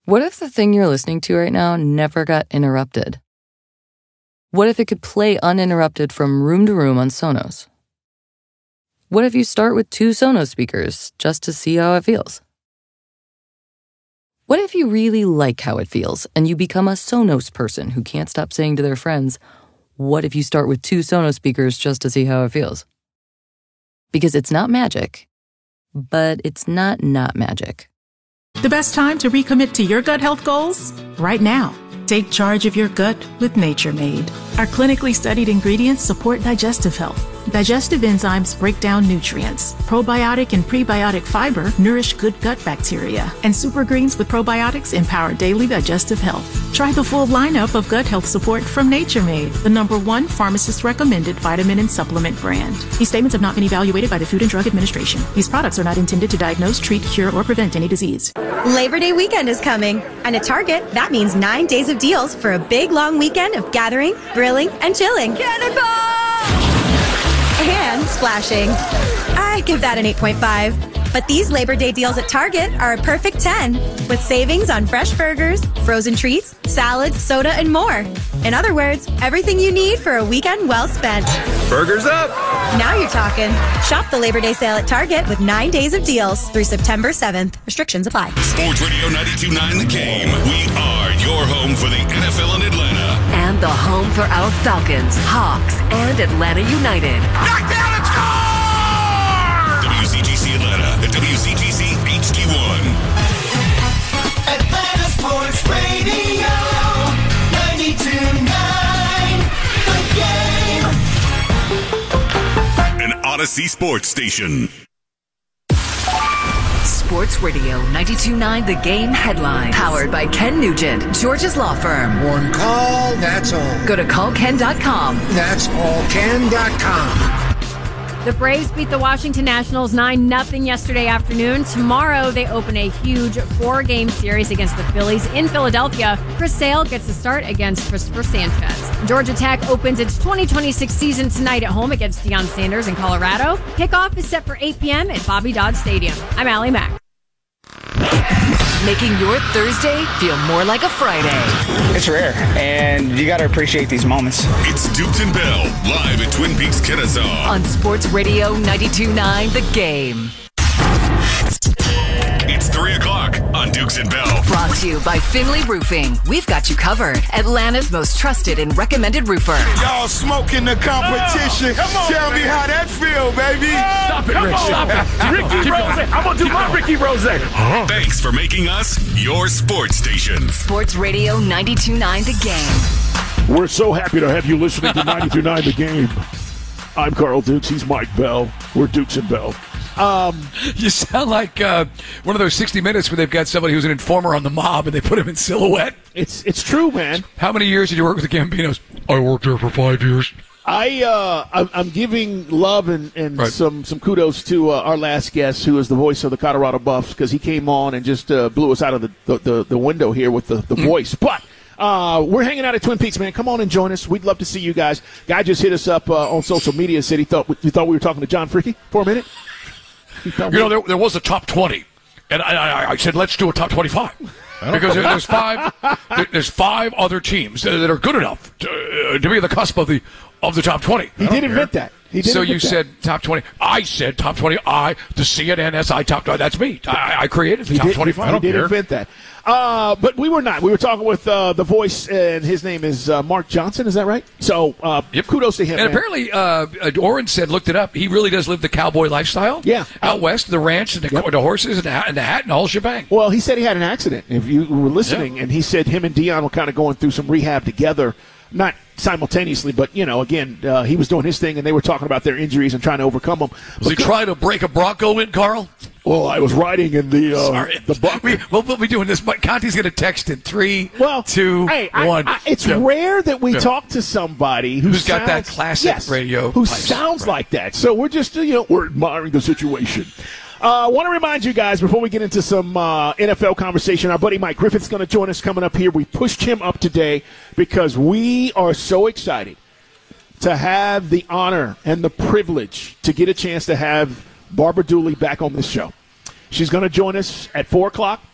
What if the thing you're listening to right now never got interrupted? What if it could play uninterrupted from room to room on Sonos? What if you start with 2 Sonos speakers just to see how it feels? What if you really like how it feels and you become a Sonos person who can't stop saying to their friends, what if you start with 2 Sonos speakers just to see how it feels? Because it's not magic, but it's not magic. The best time to recommit to your gut health goals? Right now. Take charge of your gut with Nature Made. Our clinically studied ingredients support digestive health. Digestive enzymes break down nutrients. Probiotic and prebiotic fiber nourish good gut bacteria. And super greens with probiotics empower daily digestive health. Try the full lineup of gut health support from Nature Made, the #1 pharmacist-recommended vitamin and supplement brand. These statements have not been evaluated by the Food and Drug Administration. These products are not intended to diagnose, treat, cure, or prevent any disease. Labor Day weekend is coming. And at Target, that means 9 days of deals for a big, long weekend of gathering, grilling, and chilling. Cannonball! And splashing. I give that an 8.5. But these Labor Day deals at Target are a perfect 10, with savings on fresh burgers, frozen treats, salads, soda, and more. In other words, everything you need for a weekend well spent. Burgers up! Now you're talking. Shop the Labor Day sale at Target with 9 days of deals through September 7th. Restrictions apply. Sports Radio 92.9 The Game. We are your home for the NFL in Atlanta. And the home for our Falcons, Hawks, and Atlanta United. Knockdown and score! WCGC Atlanta, the WCGC HD1. Atlanta Sports Radio 92.9 The Game. An Odyssey Sports Station. Sports Radio 92.9 The Game headline. Powered by Ken Nugent, George's Law Firm. One call, that's all. Go to callken.com. That's allken.com. The Braves beat the Washington Nationals 9-0 yesterday afternoon. Tomorrow, they open a huge 4-game series against the Phillies in Philadelphia. Chris Sale gets the start against Christopher Sanchez. Georgia Tech opens its 2026 season tonight at home against Deion Sanders in Colorado. Kickoff is set for 8 p.m. at Bobby Dodd Stadium. I'm Allie Mack. Making your Thursday feel more like a Friday. It's rare, and you got to appreciate these moments. It's Dukes and Bell, live at Twin Peaks, Kennesaw. On Sports Radio 92.9 The Game. It's 3 o'clock on Dukes and Bell. Brought to you by Finley Roofing. We've got you covered. Atlanta's most trusted and recommended roofer. Y'all smoking the competition. Tell me how that feel, baby. Stop it, Rick. Stop it. Ricky Rose. I'm going to do my Ricky Rose. Thanks for making us your sports station. Sports Radio 92.9 The Game. We're so happy to have you listening to 92.9 The Game. I'm Carl Dukes. He's Mike Bell. We're Dukes and Bell. You sound like one of those 60 Minutes where they've got somebody who's an informer on the mob and they put him in silhouette. It's true, man. How many years did you work with the Gambinos? I worked there for 5 years. I'm giving love and right. some kudos to our last guest, who is the voice of the Colorado Buffs, because he came on and just blew us out of the window here with the voice. But we're hanging out at Twin Peaks, man. Come on and join us. We'd love to see you guys. Guy just hit us up on social media, said he thought we were talking to John Fricke for a minute. You know, there was a top 20, and I said, let's do a top 25. Because there's 5 other teams that are good enough to be at the cusp of the top 20. He did invent that. So you said top 20. I said top 20. The CNNSI top 20. That's me. I created the top 25. He did invent that. But we were not. We were talking with the voice, and his name is Mark Johnson. Is that right? So kudos to him. And apparently, Oren said, looked it up, he really does live the cowboy lifestyle. Yeah. Out west, the ranch, and the horses, and the hat, and the whole shebang. Well, he said he had an accident, if you were listening, and he said him and Deion were kind of going through some rehab together. Not simultaneously, but, again, he was doing his thing, and they were talking about their injuries and trying to overcome them. Was he trying to break a Bronco in, Carl? Well, I was riding in the buck. We'll be doing this. Conti's going to text in 3, 2, 1. It's rare that we talk to somebody who's got that classic radio. Who sounds like that. So we're just, we're admiring the situation. I want to remind you guys, before we get into some NFL conversation, our buddy Mike Griffith's going to join us coming up here. We pushed him up today because we are so excited to have the honor and the privilege to get a chance to have Barbara Dooley back on this show. She's going to join us at 4 o'clock.